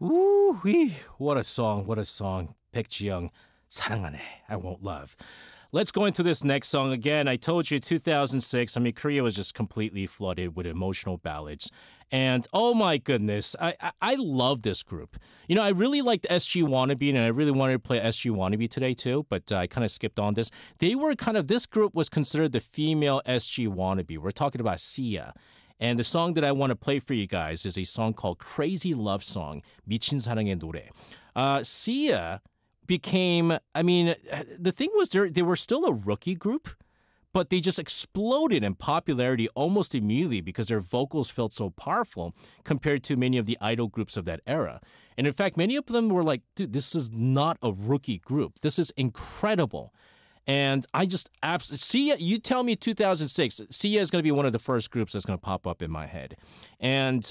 Ooh, what a song, what a song. Baek Ji-young, 사랑하네, I won't love. Let's go into this next song again. I told you 2006, Korea was just completely flooded with emotional ballads. And oh my goodness, I love this group. I really liked SG Wannabe, and I really wanted to play SG Wannabe today too, but I kind of skipped on this. This group was considered the female SG Wannabe. We're talking about Sia. And the song that I want to play for you guys is a song called Crazy Love Song, 미친 사랑의 노래. Sia became, the thing was they were still a rookie group, but they just exploded in popularity almost immediately because their vocals felt so powerful compared to many of the idol groups of that era. And in fact, many of them were like, dude, this is not a rookie group. This is incredible. And I just absolutely, Sia, you tell me 2006, Sia is going to be one of the first groups that's going to pop up in my head. And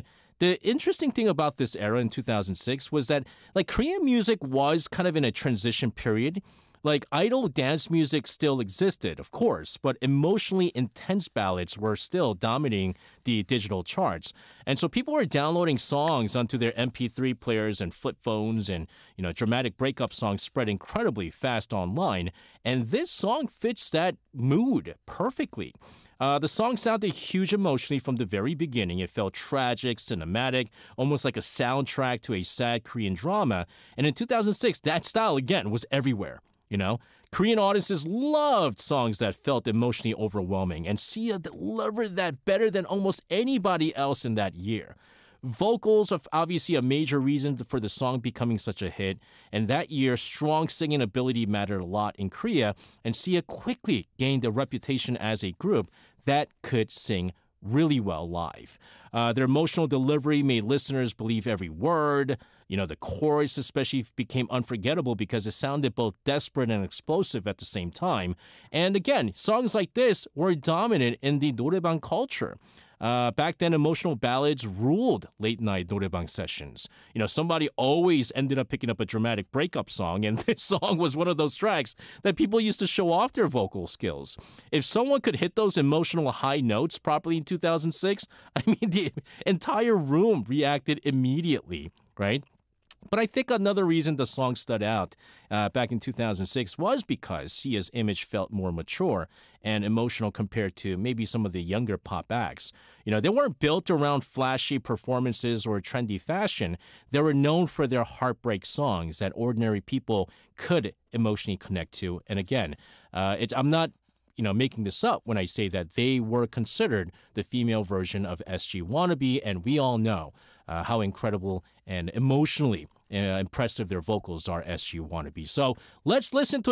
the interesting thing about this era in 2006 was that Korean music was kind of in a transition period. Idol dance music still existed, of course, but emotionally intense ballads were still dominating the digital charts. And so people were downloading songs onto their MP3 players and flip phones, and, dramatic breakup songs spread incredibly fast online. And this song fits that mood perfectly. The song sounded huge emotionally from the very beginning. It felt tragic, cinematic, almost like a soundtrack to a sad Korean drama. And in 2006, that style, again, was everywhere. Korean audiences loved songs that felt emotionally overwhelming, and Sia delivered that better than almost anybody else in that year. Vocals are obviously a major reason for the song becoming such a hit, and that year, strong singing ability mattered a lot in Korea, and Sia quickly gained a reputation as a group that could sing really well live. Their emotional delivery made listeners believe every word. The chorus especially became unforgettable because it sounded both desperate and explosive at the same time. And again, songs like this were dominant in the 노래방 culture. Back then, emotional ballads ruled late-night 노래방 sessions. Somebody always ended up picking up a dramatic breakup song, and this song was one of those tracks that people used to show off their vocal skills. If someone could hit those emotional high notes properly in 2006, the entire room reacted immediately, right? But I think another reason the song stood out back in 2006 was because Sia's image felt more mature and emotional compared to maybe some of the younger pop acts. They weren't built around flashy performances or trendy fashion. They were known for their heartbreak songs that ordinary people could emotionally connect to. And again, I'm not making this up when I say that they were considered the female version of SG Wannabe, and we all know how incredible and emotionally impressive their vocals are, SG Wannabe. So let's listen to